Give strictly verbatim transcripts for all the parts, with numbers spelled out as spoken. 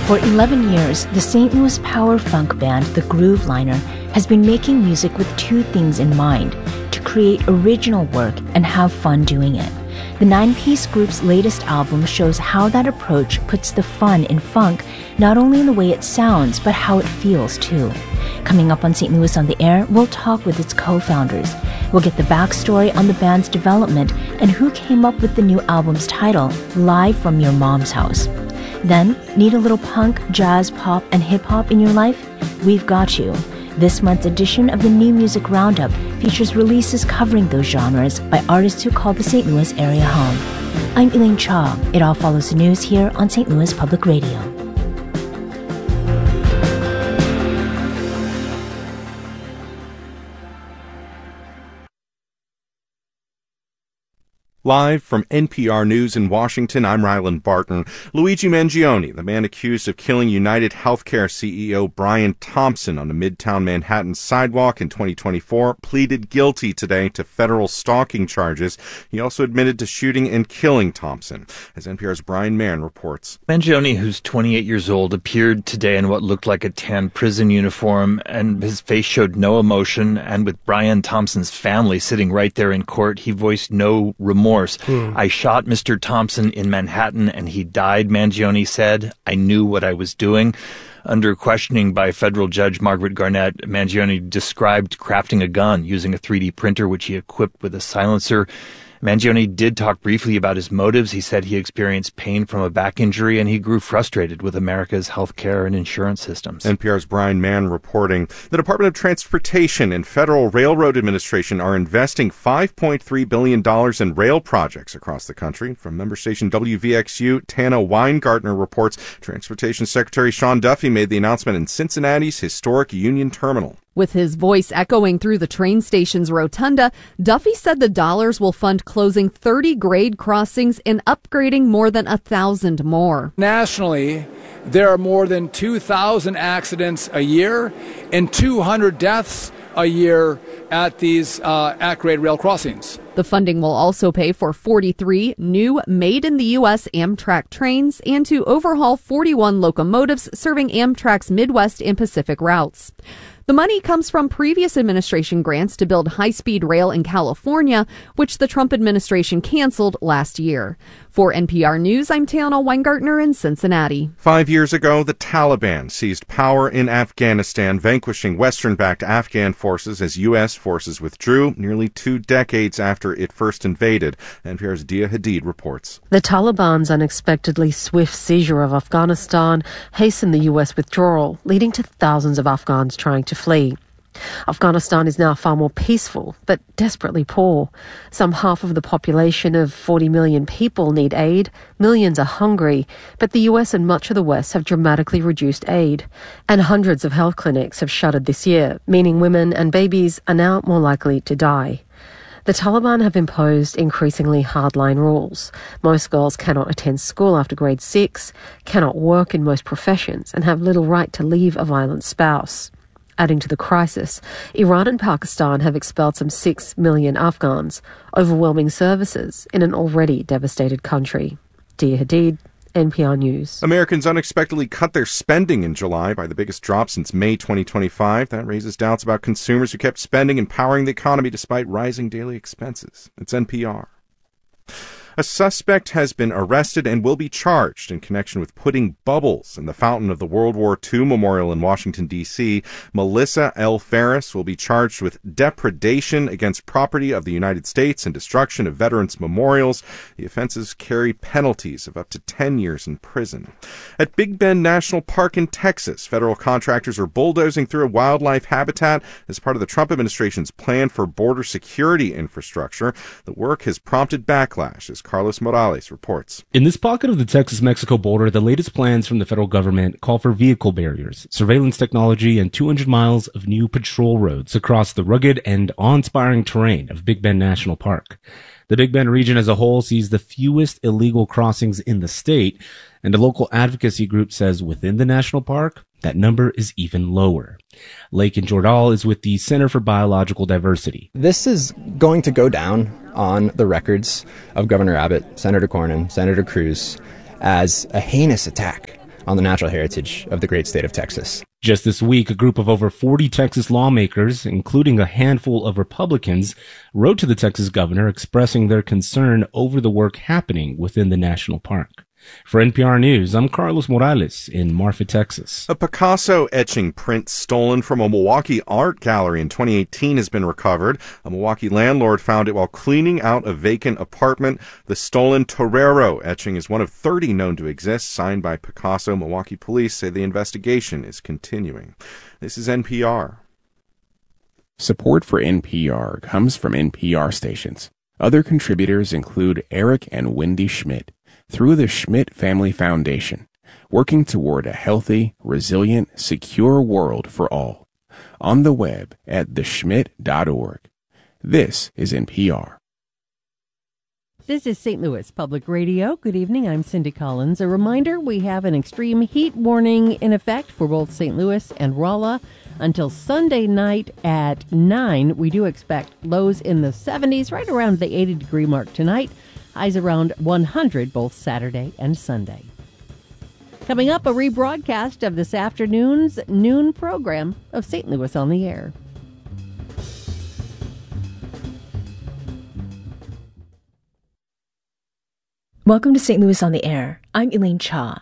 For eleven years, the Saint Louis power funk band The Grooveliner has been making music with two things in mind: to create original work and have fun doing it. The nine-piece group's latest album shows how that approach puts the fun in funk, not only in the way it sounds, but how it feels too. Coming up on Saint Louis on the Air, we'll talk with its co-founders. We'll get the backstory on the band's development and who came up with the new album's title, Live from Your Mom's House. Then, need a little punk, jazz, pop, and hip-hop in your life? We've got you. This month's edition of the New Music Roundup features releases covering those genres by artists who call the Saint Louis area home. I'm Elaine Cha. It all follows the news here on Saint Louis Public Radio. Live from N P R News in Washington, I'm Ryland Barton. Luigi Mangione, the man accused of killing United Healthcare C E O Brian Thompson on a Midtown Manhattan sidewalk in twenty twenty-four, pleaded guilty today to federal stalking charges. He also admitted to shooting and killing Thompson. As N P R's Brian Mann reports. Mangione, who's twenty-eight years old, appeared today in what looked like a tan prison uniform, and his face showed no emotion. And with Brian Thompson's family sitting right there in court, he voiced no remorse. Hmm. I shot Mister Thompson in Manhattan and he died, Mangione said. I knew what I was doing. Under questioning by federal judge Margaret Garnett, Mangione described crafting a gun using a three D printer, which he equipped with a silencer. Mangione did talk briefly about his motives. He said he experienced pain from a back injury and he grew frustrated with America's healthcare and insurance systems. N P R's Brian Mann reporting. The Department of Transportation and Federal Railroad Administration are investing five point three billion dollars in rail projects across the country. From member station W V X U, Tana Weingartner reports Transportation Secretary Sean Duffy made the announcement in Cincinnati's historic Union Terminal. With his voice echoing through the train station's rotunda, Duffy said the dollars will fund closing thirty grade crossings and upgrading more than a thousand more. Nationally, there are more than two thousand accidents a year and two hundred deaths a year at these uh, at-grade rail crossings. The funding will also pay for forty-three new made-in-the-U S Amtrak trains and to overhaul forty-one locomotives serving Amtrak's Midwest and Pacific routes. The money comes from previous administration grants to build high-speed rail in California, which the Trump administration canceled last year. For N P R News, I'm Tana Weingartner in Cincinnati. Five years ago, the Taliban seized power in Afghanistan, vanquishing Western-backed Afghan forces as U S forces withdrew nearly two decades after it first invaded. N P R's Dia Hadid reports. The Taliban's unexpectedly swift seizure of Afghanistan hastened the U S withdrawal, leading to thousands of Afghans trying to flee. Afghanistan is now far more peaceful, but desperately poor. Some half of the population of forty million people need aid. Millions are hungry, but the U S and much of the West have dramatically reduced aid. And hundreds of health clinics have shuttered this year, meaning women and babies are now more likely to die. The Taliban have imposed increasingly hardline rules. Most girls cannot attend school after grade six, cannot work in most professions, and have little right to leave a violent spouse. Adding to the crisis, Iran and Pakistan have expelled some six million Afghans, overwhelming services in an already devastated country. Dia Hadid, N P R News. Americans unexpectedly cut their spending in July by the biggest drop since May twenty twenty-five. That raises doubts about consumers who kept spending and powering the economy despite rising daily expenses. It's N P R. A suspect has been arrested and will be charged in connection with putting bubbles in the fountain of the World War Two Memorial in Washington, D C Melissa L. Ferris will be charged with depredation against property of the United States and destruction of veterans' memorials. The offenses carry penalties of up to ten years in prison. At Big Bend National Park in Texas, federal contractors are bulldozing through a wildlife habitat as part of the Trump administration's plan for border security infrastructure. The work has prompted backlash as Carlos Morales reports. In this pocket of the Texas-Mexico border, the latest plans from the federal government call for vehicle barriers, surveillance technology, and two hundred miles of new patrol roads across the rugged and awe-inspiring terrain of Big Bend National Park. The Big Bend region as a whole sees the fewest illegal crossings in the state, and a local advocacy group says within the national park, that number is even lower. Lakin Jordal is with the Center for Biological Diversity. This is going to go down on the records of Governor Abbott, Senator Cornyn, Senator Cruz, as a heinous attack on the natural heritage of the great state of Texas. Just this week, a group of over forty Texas lawmakers, including a handful of Republicans, wrote to the Texas governor expressing their concern over the work happening within the national park. For N P R News, I'm Carlos Morales in Marfa, Texas. A Picasso etching print stolen from a Milwaukee art gallery in twenty eighteen has been recovered. A Milwaukee landlord found it while cleaning out a vacant apartment. The stolen Torero etching is one of thirty known to exist, signed by Picasso. Milwaukee police say the investigation is continuing. This is N P R. Support for N P R comes from N P R stations. Other contributors include Eric and Wendy Schmidt, through the Schmidt Family Foundation, working toward a healthy, resilient, secure world for all. On the web at the schmidt dot org. This is N P R. This is Saint Louis Public Radio. Good evening. I'm Cindy Collins. A reminder, we have an extreme heat warning in effect for both Saint Louis and Rolla until Sunday night at nine. We do expect lows in the seventies, right around the eighty degree mark tonight. Highs around one hundred both Saturday and Sunday. Coming up, a rebroadcast of this afternoon's noon program of Saint Louis on the Air. Welcome to Saint Louis on the Air. I'm Elaine Cha.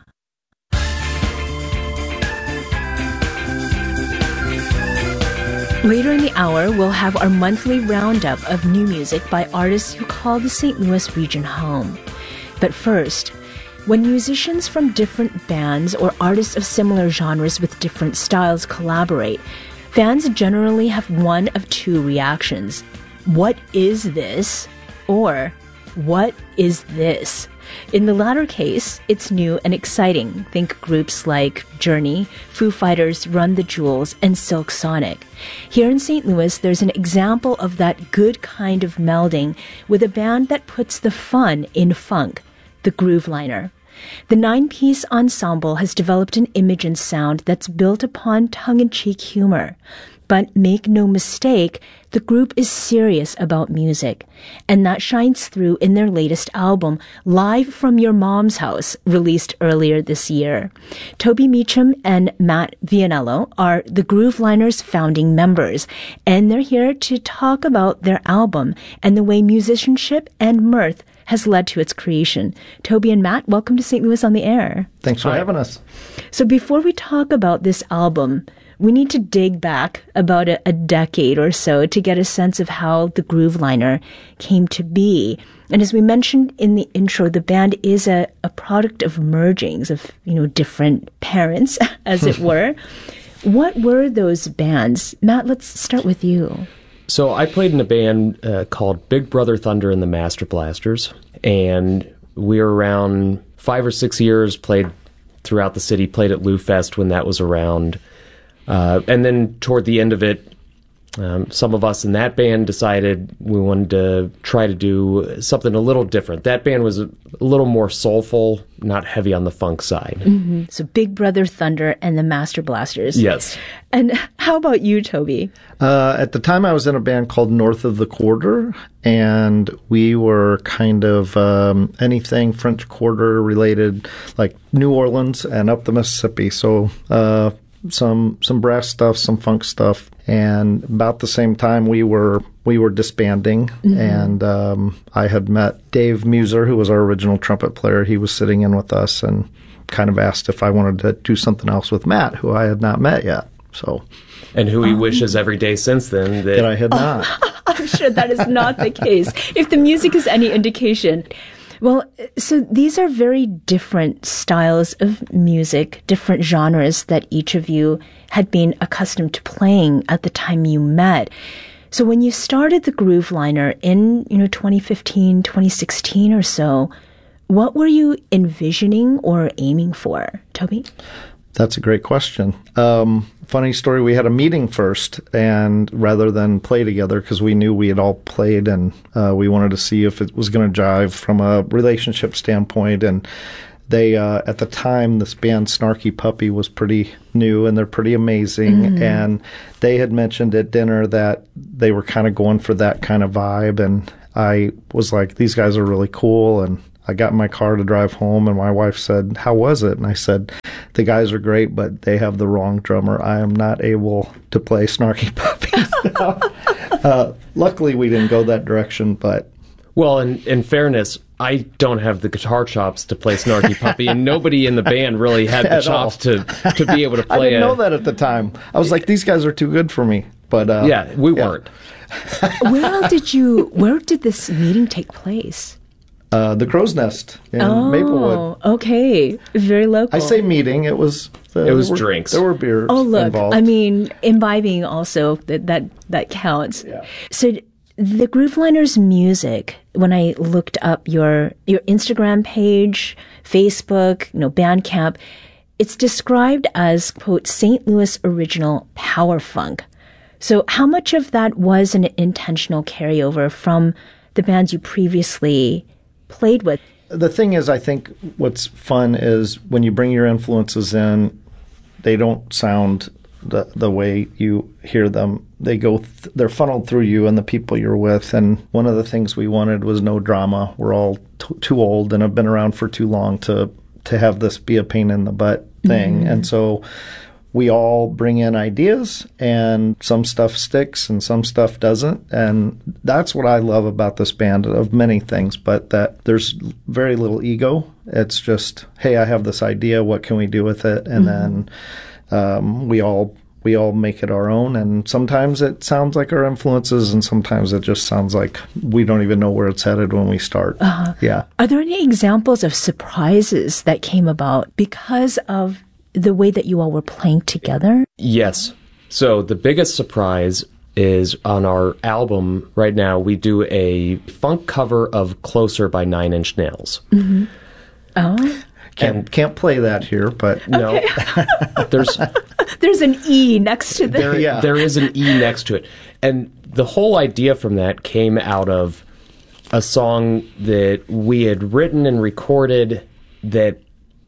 Later in the hour, we'll have our monthly roundup of new music by artists who call the Saint Louis region home. But first, when musicians from different bands or artists of similar genres with different styles collaborate, fans generally have one of two reactions. What is this? Or, what is this? In the latter case, it's new and exciting. Think groups like Journey, Foo Fighters, Run the Jewels, and Silk Sonic. Here in Saint Louis, there's an example of that good kind of melding with a band that puts the fun in funk, the Grooveliner. The nine-piece ensemble has developed an image and sound that's built upon tongue-in-cheek humor. But make no mistake, the group is serious about music, and that shines through in their latest album, Live from Your Mom's House, released earlier this year. Toby Meacham and Matt Vianello are the Grooveliners' founding members, and they're here to talk about their album and the way musicianship and mirth has led to its creation. Toby and Matt, welcome to Saint Louis on the Air. Thanks for Hi. having us. So before we talk about this album, we need to dig back about a, a decade or so to get a sense of how the Grooveliner came to be. And as we mentioned in the intro, the band is a, a product of mergings of, you know, different parents, as it were. What were those bands? Matt, let's start with you. So I played in a band uh, called Big Brother Thunder and the Master Blasters, and we were around five or six years, played throughout the city, played at Lou Fest when that was around. Uh, and then toward the end of it, um, some of us in that band decided we wanted to try to do something a little different. That band was a, a little more soulful, not heavy on the funk side. Mm-hmm. So Big Brother Thunder and the Master Blasters. Yes. And how about you, Toby? Uh, at the time, I was in a band called North of the Quarter, and we were kind of um, anything French Quarter related, like New Orleans and up the Mississippi. So uh some some brass stuff, some funk stuff, and about the same time we were we were disbanding, mm-hmm. and um, I had met Dave Muser, who was our original trumpet player. He was sitting in with us and kind of asked if I wanted to do something else with Matt, who I had not met yet. So, and who he um, wishes every day since then that, that I had not. I'm sure that is not the case. If the music is any indication. Well, so these are very different styles of music, different genres that each of you had been accustomed to playing at the time you met. So when you started the Grooveliner in, you know, twenty fifteen, twenty sixteen or so, what were you envisioning or aiming for, Toby? That's a great question. Um, funny story, we had a meeting first, and rather than play together, because we knew we had all played, and uh, we wanted to see if it was going to jive from a relationship standpoint. And they, uh, at the time, this band Snarky Puppy was pretty new, and they're pretty amazing. Mm-hmm. And they had mentioned at dinner that they were kind of going for that kind of vibe, and I was like, these guys are really cool, and I got in my car to drive home, and my wife said, "How was it?" And I said, "The guys are great, but they have the wrong drummer. I am not able to play Snarky Puppy." uh, luckily, we didn't go that direction, but... Well, in, in fairness, I don't have the guitar chops to play Snarky Puppy, and nobody in the band really had the chops to, to be able to play I didn't a, know that at the time. I was like, these guys are too good for me. But uh, yeah, we yeah. weren't. Where did you? Where did this meeting take place? Uh, the Crow's Nest in oh, Maplewood. Okay, very local. I say meeting. It was. Uh, it was there were, drinks. There were beers. Oh, look. involved. I mean, imbibing also that that that counts. Yeah. So the Grooveliner's music. When I looked up your your Instagram page, Facebook, you know, Bandcamp, it's described as quote Saint Louis original power funk. So how much of that was an intentional carryover from the bands you previously played with? The thing is, I think what's fun is when you bring your influences in, they don't sound the the way you hear them. They go, th- they're funneled through you and the people you're with. And one of the things we wanted was no drama. We're all t- too old and have been around for too long to to have this be a pain in the butt thing. Mm-hmm. And so we all bring in ideas, and some stuff sticks and some stuff doesn't. And that's what I love about this band, of many things, but that there's very little ego. It's just, hey, I have this idea. What can we do with it? And mm-hmm. then um, we all we all make it our own. And sometimes it sounds like our influences, and sometimes it just sounds like we don't even know where it's headed when we start. Uh-huh. Yeah. Are there any examples of surprises that came about because of the way that you all were playing together? Yes. So the biggest surprise is on our album right now, we do a funk cover of Closer by Nine Inch Nails. Mm-hmm. Oh. Can't, can't play that here, but no. Okay. there's there's an E next to the there, yeah. there is an E next to it. And the whole idea from that came out of a song that we had written and recorded that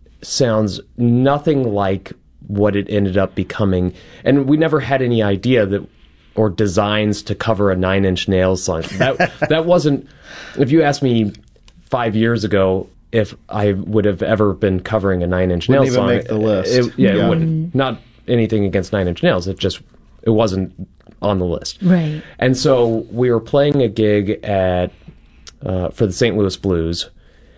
sounds nothing like what it ended up becoming. And we never had any idea that or designs to cover a Nine Inch Nails song. That that wasn't, if you asked me five years ago if I would have ever been covering a Nine Inch Nails song. Wouldn't even make the list. It, yeah, yeah. it wouldn't. Not anything against Nine Inch Nails. It just, it wasn't on the list. Right. And so we were playing a gig at, uh, for the Saint Louis Blues,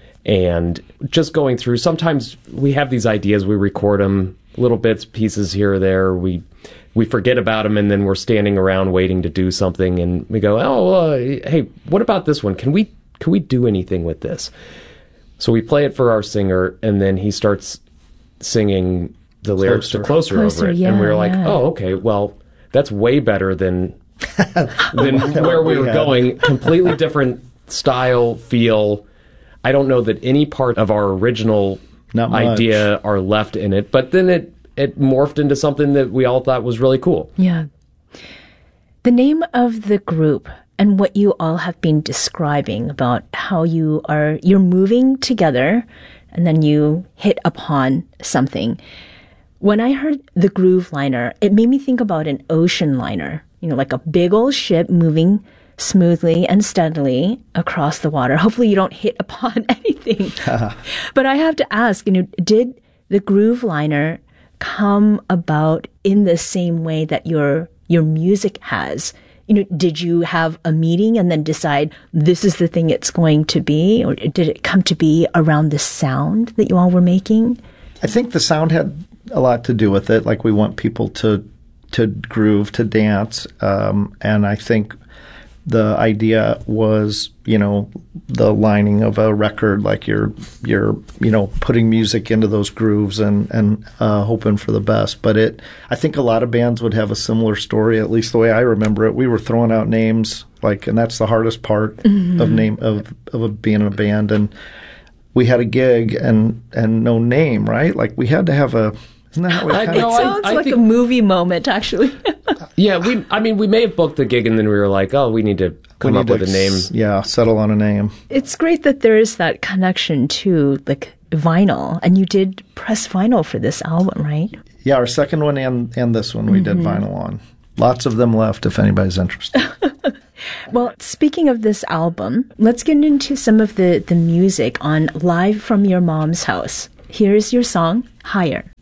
and just going through, sometimes we have these ideas, we record them, little bits, pieces here or there, we we forget about them, and then we're standing around waiting to do something, and we go, oh, uh, hey, what about this one? Can we can we do anything with this? So we play it for our singer, and then he starts singing the lyrics Closer. to Closer, Closer over it, yeah, and we were like, yeah. oh, okay, well, that's way better than than where we we were had. going. Completely different style, feel. I don't know that any part of our original Not much. idea are left in it, but then it, it morphed into something that we all thought was really cool. Yeah. The name of the group and what you all have been describing about how you are, you're moving together and then you hit upon something. When I heard the Groove Liner, it made me think about an ocean liner, you know, like a big old ship moving smoothly and steadily across the water. Hopefully you don't hit upon anything. But I have to ask, you know, did the Groove Liner come about in the same way that your your music has? You know, did you have a meeting and then decide this is the thing it's going to be? Or did it come to be around the sound that you all were making? I think the sound had a lot to do with it. Like, we want people to to groove, to dance. Um, and I think the idea was, you know, the lining of a record, like you're, you're, you know, putting music into those grooves and, and uh, hoping for the best. But it, I think a lot of bands would have a similar story, at least the way I remember it. We were throwing out names, like, and that's the hardest part mm-hmm. of name of, of a, being in a band. And we had a gig and, and no name, right? Like, we had to have a, isn't that how we I kind know, of... It sounds I, I like think, a movie moment, actually. yeah, we. I mean, we may have booked the gig, and then we were like, "Oh, we need to come we up need with to, a name." Yeah, settle on a name. It's great that there is that connection to, like, vinyl. And you did press vinyl for this album, right? Yeah, our second one and, and this one we mm-hmm. did vinyl on. Lots of them left if anybody's interested. Well, speaking of this album, let's get into some of the, the music on Live from Your Mom's House. Here's your song, Higher.